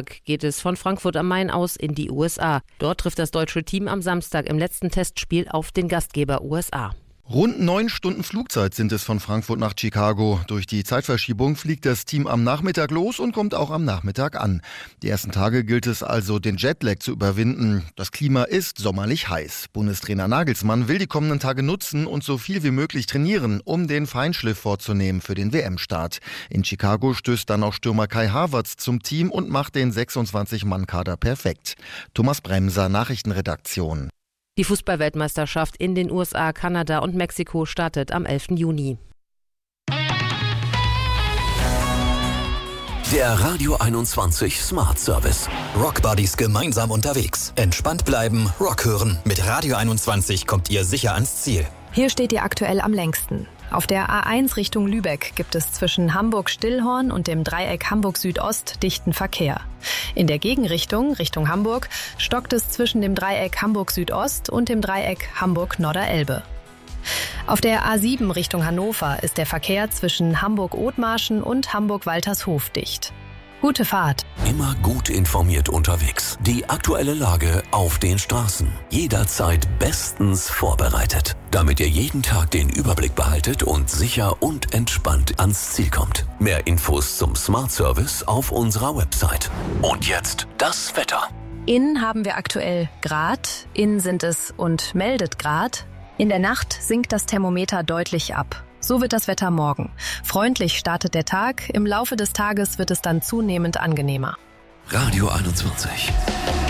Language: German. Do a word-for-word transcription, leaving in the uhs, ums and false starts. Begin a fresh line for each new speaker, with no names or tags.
Sonntag geht es von Frankfurt am Main aus in die U S A. Dort trifft das deutsche Team am Samstag im letzten Testspiel auf den Gastgeber U S A.
Rund neun Stunden Flugzeit sind es von Frankfurt nach Chicago. Durch die Zeitverschiebung fliegt das Team am Nachmittag los und kommt auch am Nachmittag an. Die ersten Tage gilt es also, den Jetlag zu überwinden. Das Klima ist sommerlich heiß. Bundestrainer Nagelsmann will die kommenden Tage nutzen und so viel wie möglich trainieren, um den Feinschliff vorzunehmen für den W M-Start. In Chicago stößt dann auch Stürmer Kai Havertz zum Team und macht den sechsundzwanzig-Mann-Kader perfekt. Thomas Bremser, Nachrichtenredaktion.
Die Fußballweltmeisterschaft in den U S A, Kanada und Mexiko startet am elften Juni.
Der Radio einundzwanzig Smart Service.
Rockbuddies gemeinsam unterwegs. Entspannt bleiben, Rock hören. Mit Radio einundzwanzig kommt ihr sicher ans Ziel.
Hier steht ihr aktuell am längsten. Auf der A eins Richtung Lübeck gibt es zwischen Hamburg-Stillhorn und dem Dreieck Hamburg-Südost dichten Verkehr. In der Gegenrichtung, Richtung Hamburg, stockt es zwischen dem Dreieck Hamburg-Südost und dem Dreieck Hamburg-Norderelbe. Auf der A sieben Richtung Hannover ist der Verkehr zwischen Hamburg-Othmarschen und Hamburg-Waltershof dicht. Gute Fahrt.
Immer gut informiert unterwegs. Die aktuelle Lage auf den Straßen. Jederzeit bestens vorbereitet. Damit ihr jeden Tag den Überblick behaltet und sicher und entspannt ans Ziel kommt. Mehr Infos zum Smart Service auf unserer Website. Und jetzt das Wetter.
In haben wir aktuell Grad, in sind es und meldet Grad. In der Nacht sinkt das Thermometer deutlich ab. So wird das Wetter morgen. Freundlich startet der Tag, im Laufe des Tages wird es dann zunehmend angenehmer.
Radio einundzwanzig.